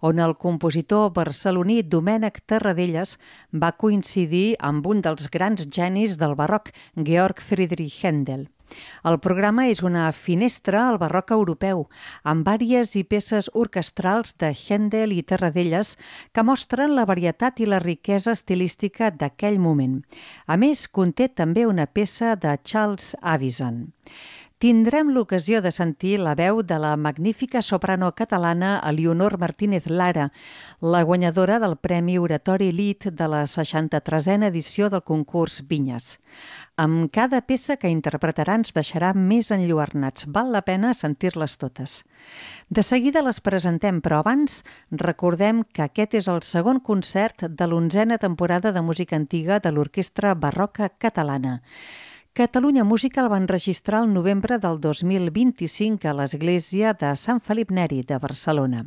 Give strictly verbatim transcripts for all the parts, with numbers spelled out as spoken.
on el compositor barceloní Domènec Terradellas va coincidir amb un dels grans genis del barroc, Georg Friedrich Händel. El programa és una finestra al barroc europeu, amb àries i peces orquestrals de Händel i Terradellas que mostren la varietat i la riquesa estilística d'aquell moment. A més, conté també una peça de Charles Avison. Tindrem l'ocasió de sentir la veu de la magnífica soprano catalana Elionor Martínez Lara, la guanyadora del Premi Oratori Lied de la seixanta-tresena edició del concurs Vinyes. Amb cada peça que interpretarà ens deixarà més enlluernats. Val la pena sentir-les totes. De seguida les presentem, però abans recordem que aquest és el segon concert de l'onzena temporada de música antiga de l'Orquestra Barroca Catalana. Catalunya Música el va enregistrar el novembre del dos mil vint-i-cinc a l'església de Sant Felip Neri de Barcelona.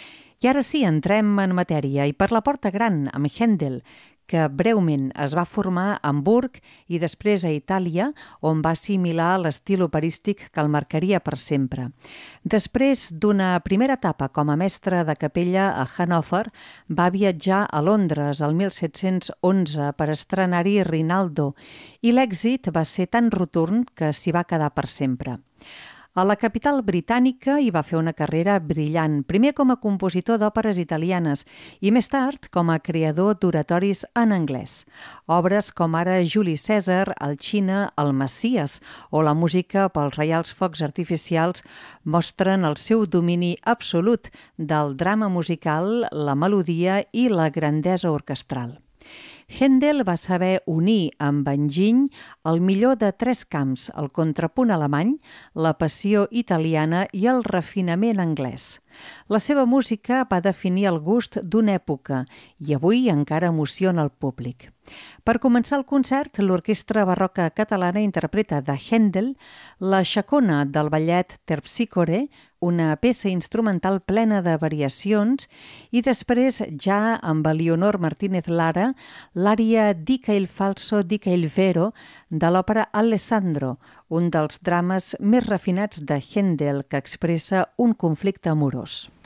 I ara sí, entrem en matèria i per la porta gran amb Händel, que breument es va formar a Hamburg i després a Itàlia, on va assimilar l'estil operístic que el marcaria per sempre. Després d'una primera etapa com a mestre de capella a Hannover, va viatjar a Londres el mil set-cents onze per estrenar-hi Rinaldo, i l'èxit va ser tan rotund que s'hi va quedar per sempre. A la capital britànica hi va fer una carrera brillant, primer com a compositor d'òperes italianes i més tard com a creador d'oratoris en anglès. Obres com ara Juli Cèsar, Alcina, El Messies o la música pels Reials Focs Artificials mostren el seu domini absolut del drama musical, la melodia i la grandesa orquestral. Händel va saber unir amb enginy el millor de tres camps, el contrapunt alemany, la passió italiana i el refinament anglès. La seva música va definir el gust d'una època i avui encara emociona el públic. Per començar el concert, l'Orquestra Barroca Catalana interpreta de Händel la Chacona del ballet Terpsichore, una peça instrumental plena de variacions, i després, ja amb Elionor Martínez Lara, l'ària Dica il falso, dica il vero de l'òpera Alessandro, un dels drames més refinats de Händel que expressa un conflicte amorós.